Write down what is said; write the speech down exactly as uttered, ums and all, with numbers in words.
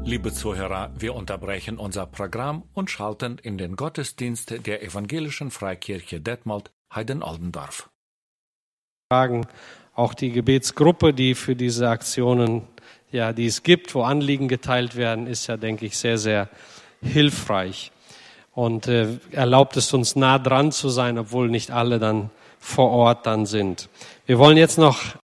Liebe Zuhörer, wir unterbrechen unser Programm und schalten in den Gottesdienst der Evangelischen Freikirche Detmold, Heiden-Oldendorf. Fragen, auch die Gebetsgruppe, die für diese Aktionen, ja, die es gibt, wo Anliegen geteilt werden, ist ja, denke ich, sehr, sehr hilfreich. Und äh, erlaubt es uns, nah dran zu sein, obwohl nicht alle dann vor Ort dann sind. Wir wollen jetzt noch